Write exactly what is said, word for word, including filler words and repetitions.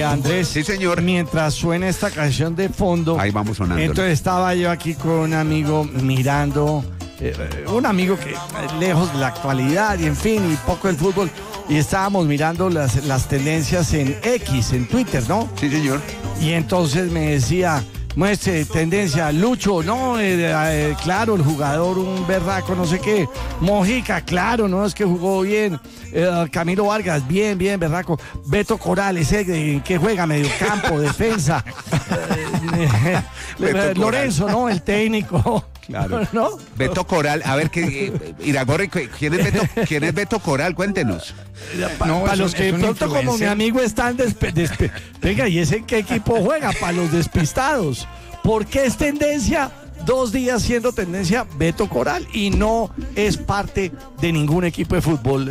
Andrés, Sí, señor. mientras suena esta canción de fondo, Ahí vamos sonando. entonces estaba yo aquí con un amigo mirando, eh, un amigo que eh, lejos de la actualidad y en fin, y poco del fútbol, y estábamos mirando las, las tendencias en X, en Twitter, ¿no? Sí, señor. Y entonces me decía, muestre tendencia, Lucho, no, eh, eh, claro, el jugador, un berraco, no sé qué, Mojica, claro, no, es que jugó bien, eh, Camilo Vargas, bien, bien, berraco, Beto Corales, eh, que juega mediocampo, defensa, eh, eh, Lorenzo, ¿no? El técnico. Claro. ¿No? Beto Coral, a ver, ¿qué, Iragorri, ¿quién es Beto, quién es Beto Coral? Cuéntenos. Para No, es los un- que es de un pronto como mi influencer. amigo están despe, despe- venga, ¿y ese en qué equipo juega? Para los despistados. ¿Por qué es tendencia? Dos días siendo tendencia Beto Coral y no es parte de ningún equipo de fútbol.